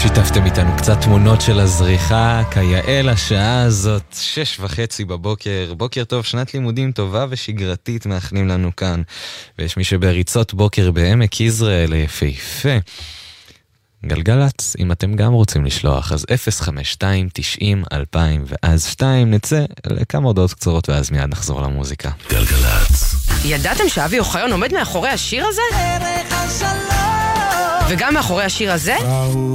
שיתפתם איתנו קצת תמונות של הזריחה, כיעל השעה הזאת, 6:30 בבוקר. בוקר טוב, שנת לימודים טובה ושגרתית מאחלים לנו כאן. ויש מי שבריצות בוקר בעמק יזרעאל יפהפה. גלגלץ, אם אתם גם רוצים לשלוח, אז 052-90-2000 ואז 2, נצא לכמה הודעות קצרות ואז מיד נחזור למוזיקה. גלגלץ. ידעתם שאבי אוחיון עומד מאחורי השיר הזה? וגם מאחורי השיר הזה?